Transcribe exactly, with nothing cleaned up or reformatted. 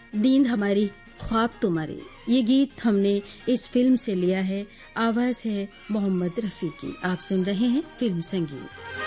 नींद हमारी ख्वाब तुम्हारे, ये गीत हमने इस फिल्म से लिया है। आवाज है मोहम्मद रफी की। आप सुन रहे हैं फिल्म संगीत।